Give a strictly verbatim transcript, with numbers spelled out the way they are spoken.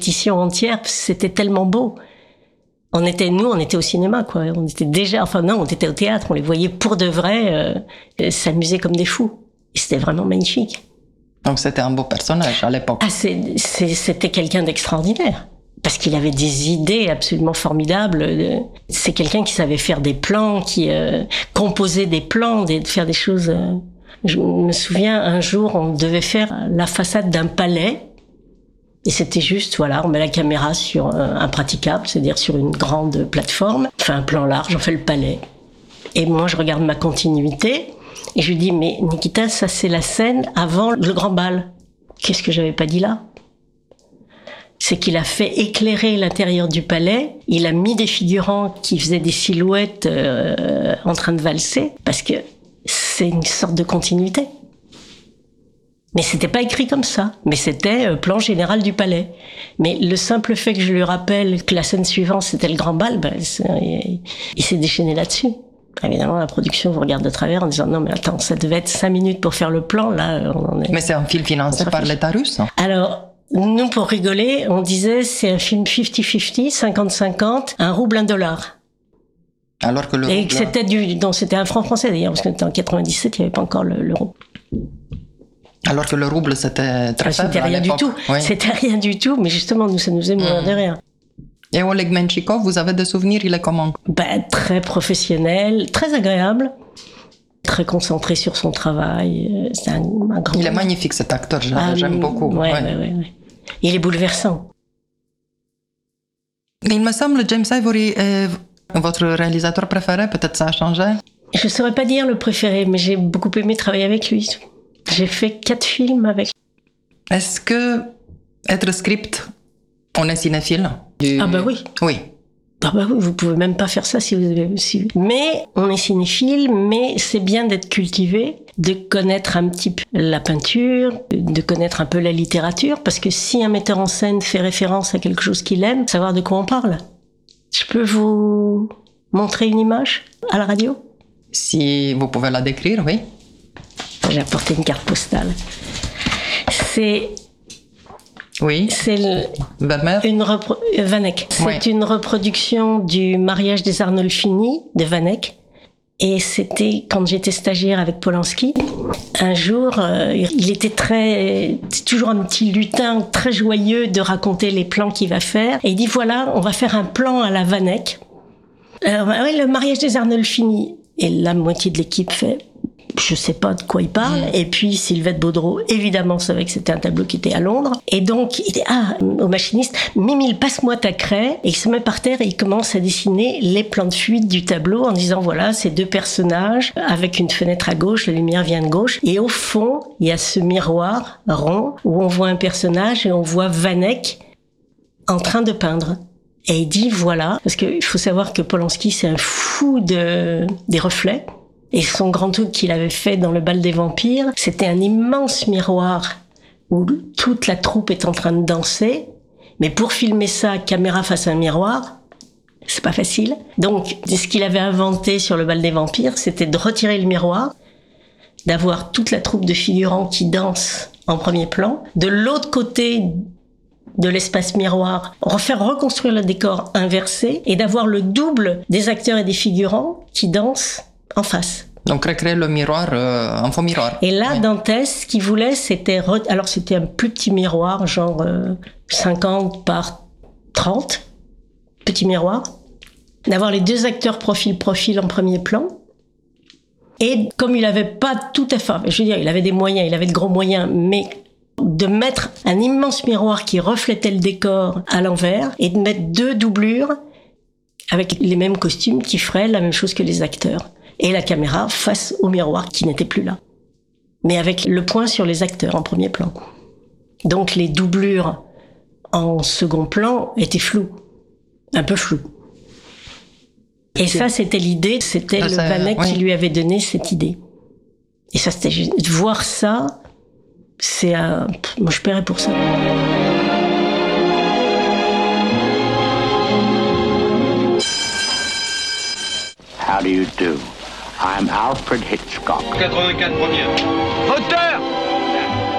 répétition entière, c'était tellement beau. On était, nous, on était au cinéma, quoi. On était déjà, enfin non, on était au théâtre, on les voyait pour de vrai euh, s'amuser comme des fous. Et c'était vraiment magnifique. Donc c'était un beau personnage à l'époque. Ah, c'est, c'est, c'était quelqu'un d'extraordinaire. Parce qu'il avait des idées absolument formidables. C'est quelqu'un qui savait faire des plans, qui euh, composait des plans, des, faire des choses... Euh... Je me souviens, un jour, on devait faire la façade d'un palais. Et c'était juste, voilà, on met la caméra sur un, un praticable, c'est-à-dire sur une grande plateforme. On fait un plan large, on fait le palais. Et moi, je regarde ma continuité. Et je lui dis, mais Nikita, ça c'est la scène avant le grand bal. Qu'est-ce que j'avais pas dit là ? C'est qu'il a fait éclairer l'intérieur du palais. Il a mis des figurants qui faisaient des silhouettes euh, en train de valser, parce que c'est une sorte de continuité. Mais c'était pas écrit comme ça. Mais c'était euh, plan général du palais. Mais le simple fait que je lui rappelle que la scène suivante c'était le grand bal, ben, il, il s'est déchaîné là-dessus. Évidemment, la production vous regarde de travers en disant non mais attends, ça devait être cinq minutes pour faire le plan. Là, on en est... Mais c'est un film financé par l'État russe. Alors. Nous, pour rigoler, on disait c'est un film cinquante cinquante, cinquante cinquante, un rouble, un dollar. Alors que le Et rouble... que c'était du, non, c'était un franc français d'ailleurs, parce que en quatre-vingt-dix-sept, il n'y avait pas encore le, l'euro. Alors que le rouble, c'était très faible. C'était rien du tout. Oui. C'était rien du tout, mais justement, nous, ça nous faisait mourir mmh. de rire. Et Oleg Menchikov, vous avez des souvenirs, il est comment? Ben, très professionnel, très agréable. Très concentré sur son travail. C'est un, un grand... Il est magnifique cet acteur, ah, j'aime beaucoup. Ouais, ouais. Ouais, ouais. Il est bouleversant. Il me semble James Ivory est votre réalisateur préféré, peut-être ça a changé? Je ne saurais pas dire le préféré, mais j'ai beaucoup aimé travailler avec lui. J'ai fait quatre films avec lui. Est-ce que être script, on est cinéphile? Du... Ah bah oui. Oui. Ah bah oui, vous pouvez même pas faire ça si vous avez... Si... Mais on est cinéphile, mais c'est bien d'être cultivé, de connaître un petit peu la peinture, de connaître un peu la littérature, parce que si un metteur en scène fait référence à quelque chose qu'il aime, savoir de quoi on parle. Je peux vous montrer une image à la radio? Si vous pouvez la décrire, oui. J'ai apporté une carte postale. C'est... Oui. C'est le, une repro- Vanek. C'est oui. une reproduction du mariage des Arnolfini de Vanek. Et c'était quand j'étais stagiaire avec Polanski. Un jour, euh, il était très, c'est toujours un petit lutin très joyeux de raconter les plans qu'il va faire. Et il dit voilà, on va faire un plan à la Vanek. Alors, oui, le mariage des Arnolfini. Et la moitié de l'équipe fait. Je sais pas de quoi il parle. Mmh. Et puis, Sylvette Baudreau, évidemment, savait que c'était un tableau qui était à Londres. Et donc, il dit, ah, au machiniste, Mimile, passe-moi ta craie. Et il se met par terre et il commence à dessiner les plans de fuite du tableau en disant, voilà, ces deux personnages avec une fenêtre à gauche, la lumière vient de gauche. Et au fond, il y a ce miroir rond où on voit un personnage et on voit Vanek en train de peindre. Et il dit, voilà, parce qu'il faut savoir que Polanski, c'est un fou de, des reflets. Et son grand truc qu'il avait fait dans le bal des vampires, c'était un immense miroir où toute la troupe est en train de danser. Mais pour filmer ça, caméra face à un miroir, c'est pas facile. Donc, ce qu'il avait inventé sur le bal des vampires, c'était de retirer le miroir, d'avoir toute la troupe de figurants qui dansent en premier plan. De l'autre côté de l'espace miroir, refaire reconstruire le décor inversé et d'avoir le double des acteurs et des figurants qui dansent en face. Donc recréer le miroir, euh, un faux miroir. Et là, oui. Dantès, ce qu'il voulait, c'était... Re... Alors c'était un plus petit miroir, genre euh, cinquante par trente, petit miroir. D'avoir les deux acteurs profil-profil en premier plan. Et comme il avait pas tout à fait... Je veux dire, il avait des moyens, il avait de gros moyens, mais de mettre un immense miroir qui reflétait le décor à l'envers et de mettre deux doublures avec les mêmes costumes qui feraient la même chose que les acteurs. Et la caméra face au miroir qui n'était plus là. Mais avec le point sur les acteurs en premier plan. Donc les doublures en second plan étaient floues. Un peu floues. Et ça, c'était l'idée, c'était ah, le Vanek oui. qui lui avait donné cette idée. Et ça, c'était juste... Voir ça, c'est un... Moi, je paierais pour ça. How do you do? I'm Alfred Hitchcock. quatre-vingt-quatre première. Hauteur